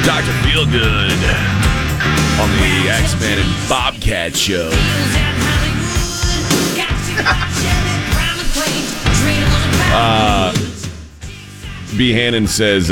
Dr. Feelgood on the X-Men and Bobcat show. B. Hannon says,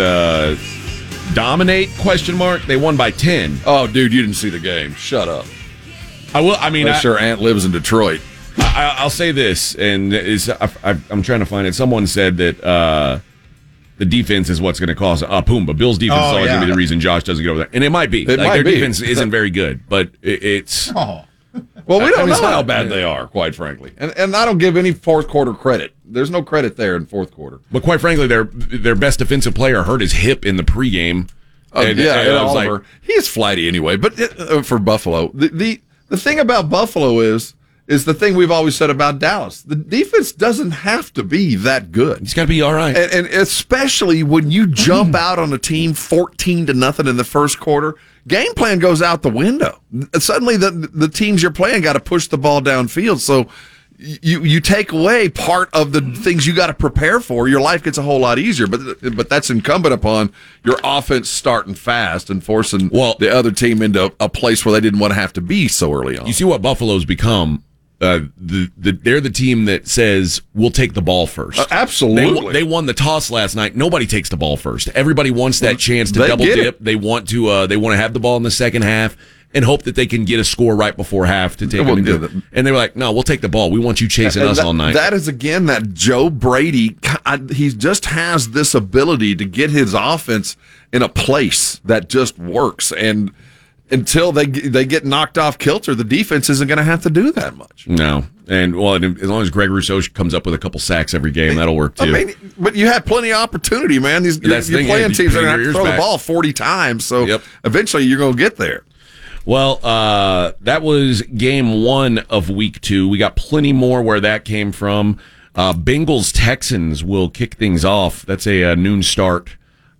dominate, question mark. They won by 10. Oh, dude, you didn't see the game. Shut up. I will. I mean, I'm sure Aunt lives in Detroit. I'll say this, and I'm trying to find it. Someone said that the defense is what's going to cause Pumba. Bill's defense is always going to be the reason Josh doesn't get over there. And it might be. Their defense isn't very good, but it's... Oh. Well, we don't know how bad they are, quite frankly. And I don't give any fourth quarter credit. There's no credit there in fourth quarter. But quite frankly, their best defensive player hurt his hip in the pregame. And Oliver. Like, he's flighty anyway. But for Buffalo, the thing about Buffalo is the thing we've always said about Dallas. The defense doesn't have to be that good. It's got to be all right. And especially when you jump out on a team 14-0 in the first quarter, game plan goes out the window. Suddenly the teams you're playing got to push the ball downfield. So you take away part of the things you got to prepare for. Your life gets a whole lot easier. But that's incumbent upon your offense starting fast and forcing the other team into a place where they didn't want to have to be so early on. You see what Buffalo's become. They're the team that says we'll take the ball first. Absolutely, they won the toss last night. Nobody takes the ball first. Everybody wants that chance to double dip. They want to have the ball in the second half and hope that they can get a score right before half to take them. And they were like, "No, we'll take the ball. We want you chasing us all night." That is again that Joe Brady. He just has this ability to get his offense in a place that just works and. Until they get knocked off kilter, the defense isn't going to have to do that much. No. And, as long as Greg Rousseau comes up with a couple sacks every game, that'll work, too. I mean, but you have plenty of opportunity, man. You're playing teams that are going to throw the ball 40 times, so eventually you're going to get there. Well, that was game 1 of week 2. We got plenty more where that came from. Bengals-Texans will kick things off. That's a noon start.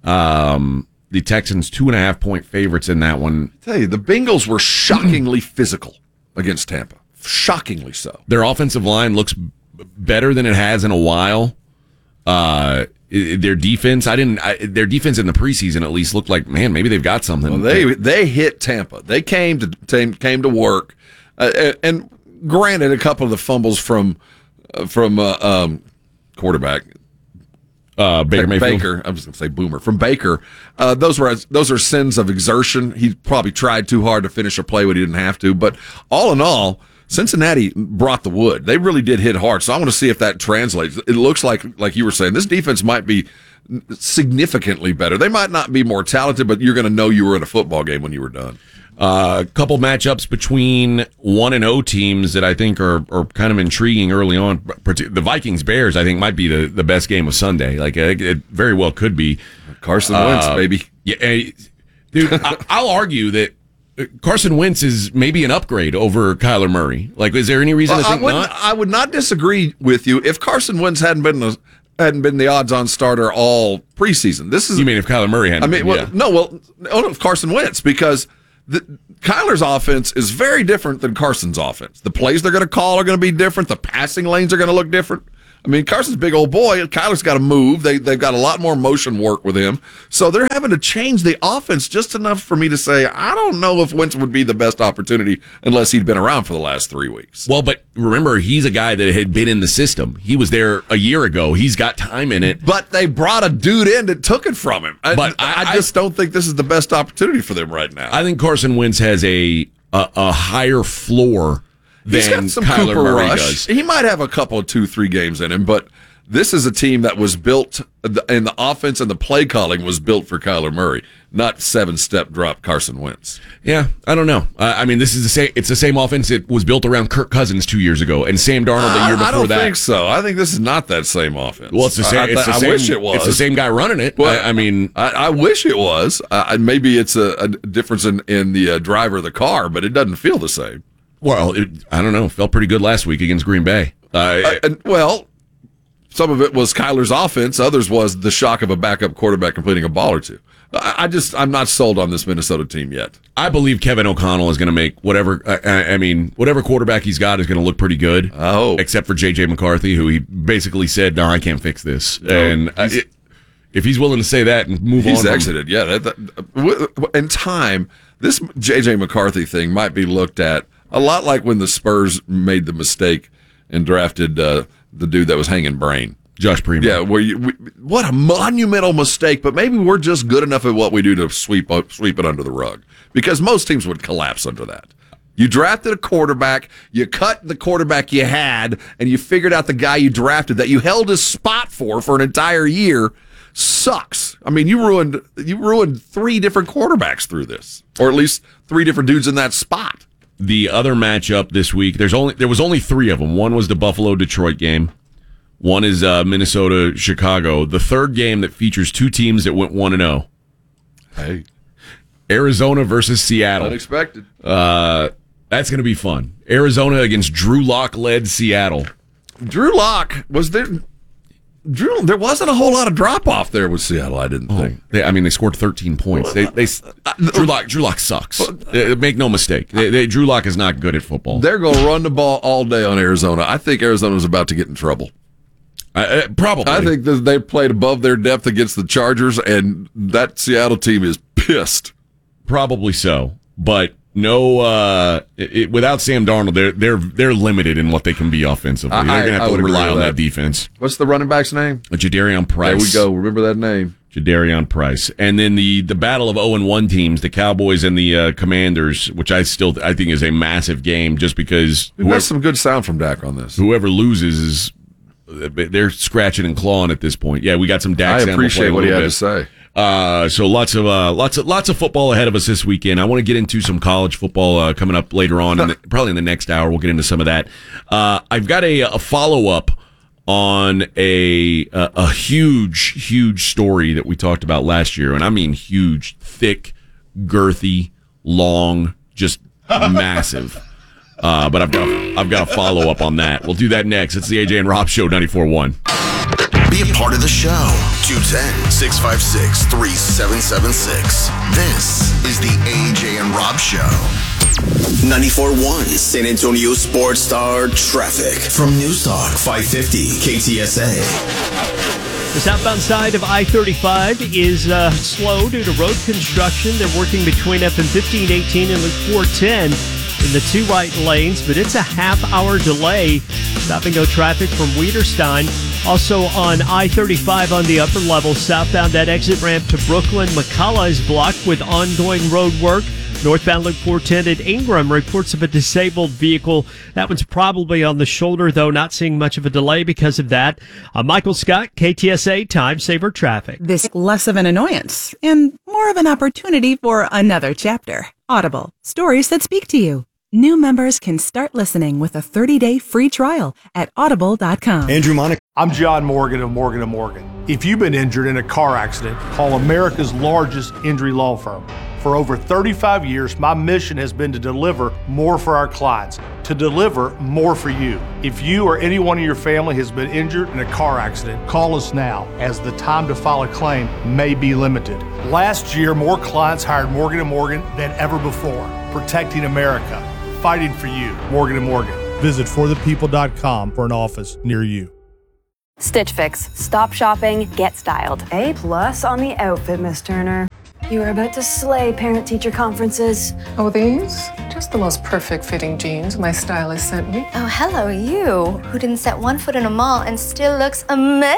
The Texans 2.5-point favorites in that one. I tell you, the Bengals were shockingly physical against Tampa. Shockingly so. Their offensive line looks better than it has in a while. Their defense, their defense in the preseason at least looked like, man, maybe they've got something. Well, they hit Tampa. They came to work. And granted, a couple of the fumbles from quarterback. Baker Mayfield. Baker, I was going to say Boomer from Baker. Those are sins of exertion. He probably tried too hard to finish a play when he didn't have to. But all in all, Cincinnati brought the wood. They really did hit hard. So I want to see if that translates. It looks like you were saying, this defense might be significantly better. They might not be more talented, but you're going to know you were in a football game when you were done. A couple matchups between 1-0 teams that I think are kind of intriguing early on. The Vikings-Bears, I think, might be the best game of Sunday. Like, it very well could be. Carson Wentz, baby. Yeah, dude, I'll argue that Carson Wentz is maybe an upgrade over Kyler Murray. Like, is there any reason to think not? I would not disagree with you if Carson Wentz hadn't been the odds-on starter all preseason. You mean if Kyler Murray hadn't? If Carson Wentz, because Kyler's offense is very different than Carson's offense. The plays they're going to call are going to be different. The passing lanes are going to look different. I mean, Carson's a big old boy. Kyler's got to move. They've got a lot more motion work with him. So they're having to change the offense just enough for me to say, I don't know if Wentz would be the best opportunity unless he'd been around for the last 3 weeks. Well, but remember, he's a guy that had been in the system. He was there a year ago. He's got time in it. But they brought a dude in that took it from him. I just don't think this is the best opportunity for them right now. I think Carson Wentz has a higher floor He's got some Kyler Cooper Murray Rush. does. He might have a couple of 2-3 games in him, but this is a team that was built, and the offense and the play calling was built for Kyler Murray, not 7-step drop Carson Wentz. Yeah, I don't know. I mean, this is it's the same offense that was built around Kirk Cousins 2 years ago, and Sam Darnold the year before that. I don't think so. I think this is not that same offense. Well, it's the same. I wish it was. It's the same guy running it. Well, I wish it was. Maybe it's a difference in the driver of the car, but it doesn't feel the same. Well, I don't know. It felt pretty good last week against Green Bay. Some of it was Kyler's offense. Others was the shock of a backup quarterback completing a ball or two. I'm not sold on this Minnesota team yet. I believe Kevin O'Connell is going to make whatever quarterback he's got is going to look pretty good. Oh, except for J.J. McCarthy, who he basically said, "No, I can't fix this." No, and If he's willing to say that and move on. He's exited, yeah. In time, this J.J. McCarthy thing might be looked at a lot like when the Spurs made the mistake and drafted the dude that was hanging brain. Josh Primo. Yeah, what a monumental mistake, but maybe we're just good enough at what we do to sweep it under the rug, because most teams would collapse under that. You drafted a quarterback, you cut the quarterback you had, and you figured out the guy you drafted that you held his spot for an entire year sucks. I mean, you ruined 3 different quarterbacks through this, or at least 3 different dudes in that spot. The other matchup this week, there was only 3 of them. One was the Buffalo-Detroit game. One is Minnesota-Chicago. The third game that features 2 teams that went 1-0. Hey. Arizona versus Seattle. Unexpected. That's going to be fun. Arizona against Drew Lock-led Seattle. Drew Lock, there wasn't a whole lot of drop-off there with Seattle, I didn't think. They scored 13 points. Drew Lock sucks. Make no mistake. Drew Lock is not good at football. They're going to run the ball all day on Arizona. I think Arizona's about to get in trouble. Probably. I think that they played above their depth against the Chargers, and that Seattle team is pissed. Probably so, but no. Without Sam Darnold, they're limited in what they can be offensively. They're going to have to rely on that defense. What's the running back's name? Jadarian Price. There we go. Remember that name. Jadarian Price. And then the battle of 0-1 teams, the Cowboys and the Commanders, which I think is a massive game, just because We've got some good sound from Dak on this. Whoever loses is. They're scratching and clawing at this point. Yeah, we got some Dak. I appreciate what he had to say. So lots of football ahead of us this weekend. I want to get into some college football coming up later on, probably in the next hour. We'll get into some of that. I've got a follow up on a huge story that we talked about last year, and I mean huge, thick, girthy, long, just massive. But I've got a follow up on that. We'll do that next. It's the AJ and Rob Show, 94.1. Be a part of the show. 210-656-3776. This is the AJ and Rob Show. 94.1 San Antonio Sports Star traffic from News Talk 550 KTSA. The southbound side of I-35 is slow due to road construction. They're working between FM 1518 and Loop 410 in the 2 right lanes, but it's a half-hour delay. Stop-and-go traffic from Weiderstein. Also on I-35 on the upper level, southbound that exit ramp to Brooklyn, McCullough is blocked with ongoing road work. Northbound Loop 410 at Ingram, reports of a disabled vehicle. That one's probably on the shoulder, though, not seeing much of a delay because of that. Michael Scott, KTSA Time Saver Traffic. This less of an annoyance and more of an opportunity for another chapter. Audible, stories that speak to you. New members can start listening with a 30-day free trial at audible.com. Andrew Monica. I'm John Morgan of Morgan & Morgan. If you've been injured in a car accident, call America's largest injury law firm. For over 35 years, my mission has been to deliver more for our clients, to deliver more for you. If you or anyone in your family has been injured in a car accident, call us now, as the time to file a claim may be limited. Last year, more clients hired Morgan & Morgan than ever before, protecting America, fighting for you. Morgan & Morgan. Visit forthepeople.com for an office near you. Stitch Fix. Stop shopping, get styled. A+ on the outfit, Miss Turner. You are about to slay parent-teacher conferences. Oh, these? Just the most perfect fitting jeans my stylist sent me. Oh, hello, you, who didn't set one foot in a mall and still looks amazing.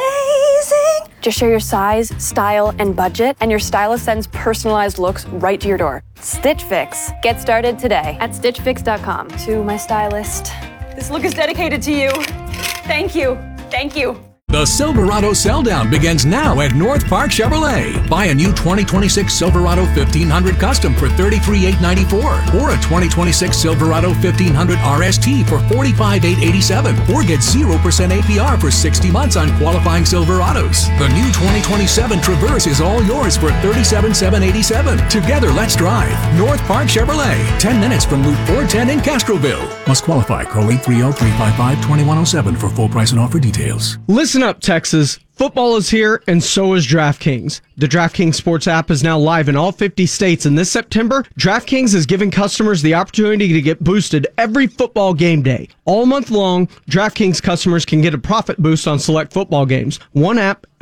Just share your size, style, and budget, and your stylist sends personalized looks right to your door. Stitch Fix. Get started today at stitchfix.com. To my stylist, this look is dedicated to you. Thank you. Thank you. The Silverado Sell-Down begins now at North Park Chevrolet. Buy a new 2026 Silverado 1500 Custom for $33,894 or a 2026 Silverado 1500 RST for $45,887 or get 0% APR for 60 months on qualifying Silverados. The new 2027 Traverse is all yours for $37,787. Together, let's drive. North Park Chevrolet, 10 minutes from Loop 410 in Castroville. Must qualify. Call 830-355-2107 for full price and offer details. Listen up, Texas. Football is here, and so is DraftKings. The DraftKings Sports app is now live in all 50 states, and this September, DraftKings is giving customers the opportunity to get boosted every football game day. All month long, DraftKings customers can get a profit boost on select football games. One app,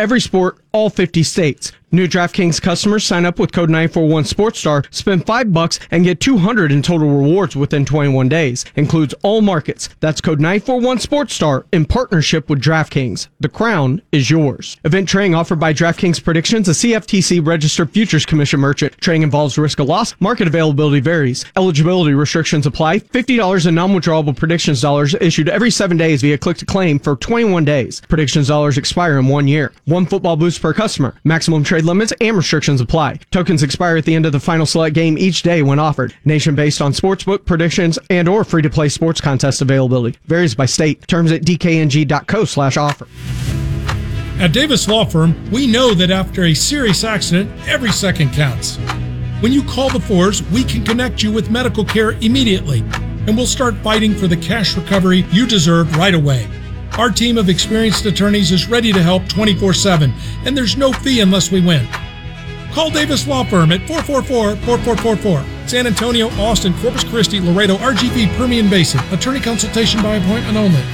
every sport, all 50 states. New DraftKings customers sign up with code 941 SportsStar, spend $5 and get $200 in total rewards within 21 days. Includes all markets. That's code 941 SportsStar in partnership with DraftKings. The crown is yours. Event trading offered by DraftKings Predictions, a CFTC registered futures commission merchant. Trading involves risk of loss. Market availability varies. Eligibility restrictions apply. $50 in non-withdrawable predictions dollars issued every 7 days via click to claim for 21 days. Predictions dollars expire in 1 year. One football boost per customer. Maximum trade limits and restrictions apply. Tokens expire at the end of the final select game each day when offered. Nation based on sportsbook predictions and or free-to-play sports contest availability. Varies by state. Terms at dkng.co/offer. At Davis Law Firm, we know that after a serious accident, every second counts. When you call the Fours, we can connect you with medical care immediately, and we'll start fighting for the cash recovery you deserve right away. Our team of experienced attorneys is ready to help 24/7, and there's no fee unless we win. Call Davis Law Firm at 444-4444. San Antonio, Austin, Corpus Christi, Laredo, RGV, Permian Basin. Attorney consultation by appointment only.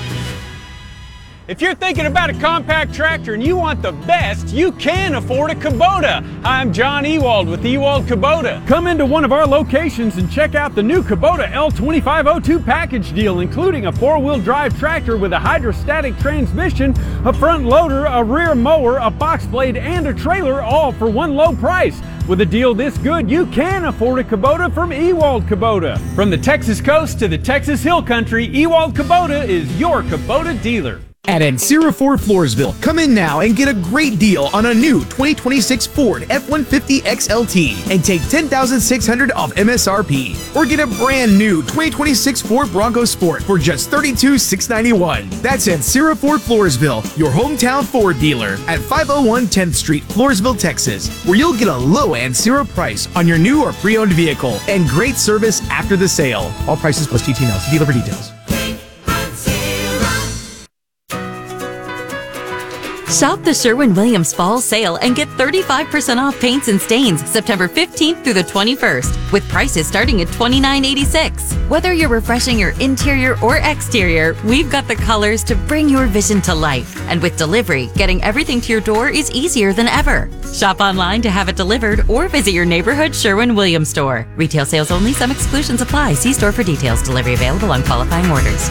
If you're thinking about a compact tractor and you want the best, you can afford a Kubota. I'm John Ewald with Ewald Kubota. Come into one of our locations and check out the new Kubota L2502 package deal, including a 4-wheel drive tractor with a hydrostatic transmission, a front loader, a rear mower, a box blade, and a trailer, all for one low price. With a deal this good, you can afford a Kubota from Ewald Kubota. From the Texas coast to the Texas Hill Country, Ewald Kubota is your Kubota dealer. At Ancira Ford Floresville, come in now and get a great deal on a new 2026 Ford F-150 XLT and take $10,600 off MSRP. Or get a brand new 2026 Ford Bronco Sport for just $32,691. That's Ancira Ford Floresville, your hometown Ford dealer at 501 10th Street, Floresville, Texas, where you'll get a low Ancira price on your new or pre-owned vehicle and great service after the sale. All prices plus TT&L. See dealer for details. Shop the Sherwin-Williams Fall Sale and get 35% off paints and stains September 15th through the 21st, with prices starting at $29.86. Whether you're refreshing your interior or exterior, we've got the colors to bring your vision to life. And with delivery, getting everything to your door is easier than ever. Shop online to have it delivered or visit your neighborhood Sherwin-Williams store. Retail sales only. Some exclusions apply. See store for details. Delivery available on qualifying orders.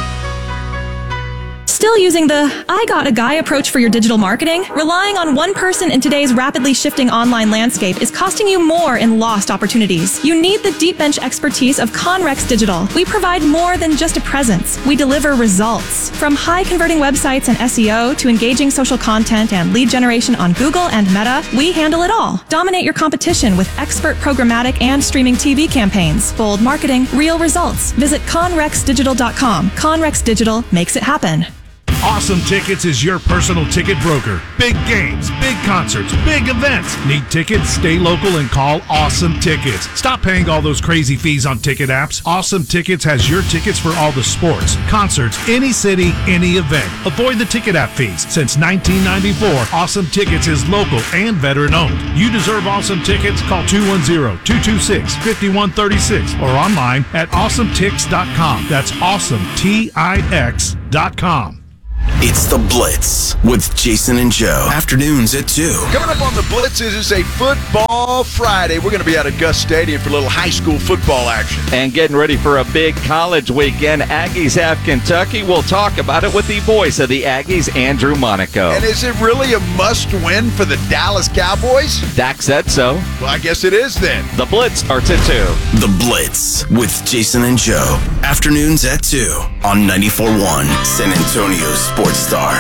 Still using the I got a guy approach for your digital marketing? Relying on one person in today's rapidly shifting online landscape is costing you more in lost opportunities. You need the deep bench expertise of Conrex Digital. We provide more than just a presence. We deliver results. From high converting websites and SEO to engaging social content and lead generation on Google and Meta, we handle it all. Dominate your competition with expert programmatic and streaming TV campaigns. Bold marketing, real results. Visit conrexdigital.com. Conrex Digital makes it happen. Awesome Tickets is your personal ticket broker. Big games, big concerts, big events. Need tickets? Stay local and call Awesome Tickets. Stop paying all those crazy fees on ticket apps. Awesome Tickets has your tickets for all the sports, concerts, any city, any event. Avoid the ticket app fees. Since 1994, Awesome Tickets is local and veteran owned. You deserve Awesome Tickets. Call 210-226-5136 or online at awesometix.com. That's awesometix.com. It's The Blitz with Jason and Joe. Afternoons at 2. Coming up on The Blitz is a Football Friday. We're going to be at Gus Stadium for a little high school football action. And getting ready for a big college weekend. Aggies have Kentucky. We'll talk about it with the voice of the Aggies, Andrew Monaco. And is it really a must-win for the Dallas Cowboys? Dak said so. Well, I guess it is then. The Blitz starts at 2. The Blitz with Jason and Joe. Afternoons at 2 on 94.1 San Antonio Sports Star.